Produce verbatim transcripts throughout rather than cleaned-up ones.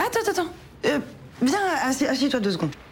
attends, attends. Euh, viens, assis- assieds-toi deux secondes.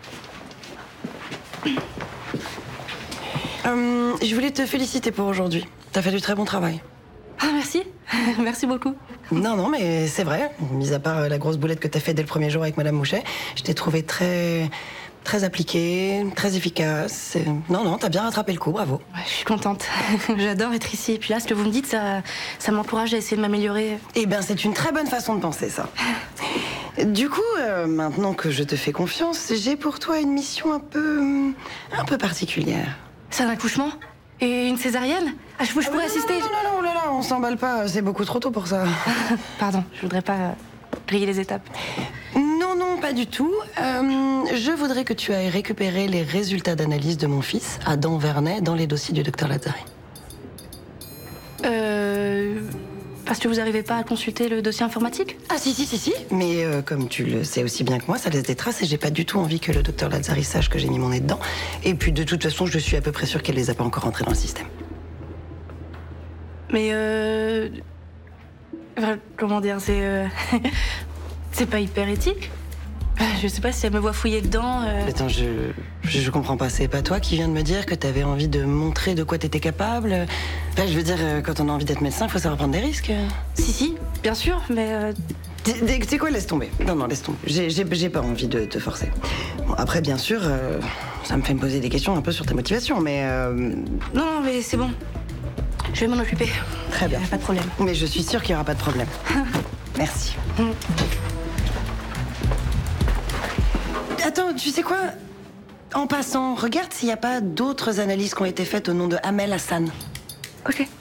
Euh, je voulais te féliciter pour aujourd'hui. T'as fait du très bon travail. Ah, merci. Merci beaucoup. Non, non, mais c'est vrai. Mis à part la grosse boulette que t'as fait dès le premier jour avec Madame Mouchet, je t'ai trouvé très... très appliquée, très efficace. Et... Non, non, t'as bien rattrapé le coup, bravo. Ouais, je suis contente. J'adore être ici. Et puis là, ce que vous me dites, ça, ça m'encourage à essayer de m'améliorer. Eh bien, c'est une très bonne façon de penser, ça. Du coup, euh, maintenant que je te fais confiance, j'ai pour toi une mission un peu... un peu particulière. C'est un accouchement? Et une césarienne? Ah, je, je pourrais non, assister? Non, non, non, non, oh là, là, on s'emballe pas, c'est beaucoup trop tôt pour ça. Pardon, je voudrais pas griller les étapes. Non, non, pas du tout. Euh, je voudrais que tu ailles récupérer les résultats d'analyse de mon fils, Adam Vernet, dans les dossiers du docteur Lazzari. Euh... Parce que vous n'arrivez pas à consulter le dossier informatique? Ah si, si, si, si. Mais euh, comme tu le sais aussi bien que moi, ça laisse des traces et j'ai pas du tout envie que le docteur Lazzari sache que j'ai mis mon nez dedans. Et puis de toute façon, je suis à peu près sûre qu'elle les a pas encore rentrés dans le système. Mais euh... enfin, comment dire, c'est... Euh... c'est pas hyper éthique. Je sais pas si elle me voit fouiller dedans... Euh... Attends, je, je... je comprends pas. C'est pas toi qui viens de me dire que t'avais envie de montrer de quoi t'étais capable? Enfin, je veux dire, quand on a envie d'être médecin, il faut savoir prendre des risques. Si, si, bien sûr, mais... Euh... Tu sais quoi, laisse tomber. Non, non, laisse tomber. J'ai, j'ai, j'ai pas envie de te forcer. Bon, après, bien sûr, euh, ça me fait me poser des questions un peu sur ta motivation, mais... Euh... Non, non, mais c'est bon. Je vais m'en occuper. Très bien. Pas de problème. Mais je suis sûre qu'il y aura pas de problème. Merci. Attends, tu sais quoi? En passant, regarde s'il n'y a pas d'autres analyses qui ont été faites au nom de Amel Hassan. Ok.